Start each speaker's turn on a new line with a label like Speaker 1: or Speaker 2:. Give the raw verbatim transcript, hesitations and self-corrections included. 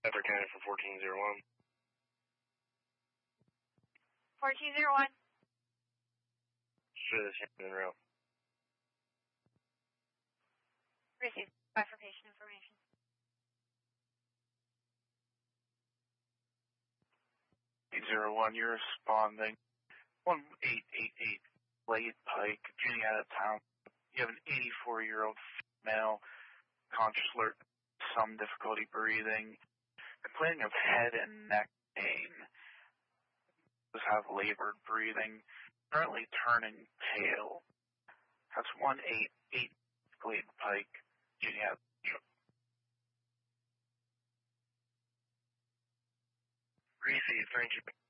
Speaker 1: Pepper County for fourteen zero one.
Speaker 2: fourteen zero one.
Speaker 1: Sure, this is en route.
Speaker 2: Received. Bye for patient information.
Speaker 3: eight zero one, you're responding. one eight eight eight, Glade Pike, getting out of town. You have an eighty-four-year-old female, conscious alert, some difficulty breathing, complaining of head and neck pain. Does have labored breathing, currently turning pale. That's one eight eight, Glade Pike, getting out of town.
Speaker 1: Received, thank you.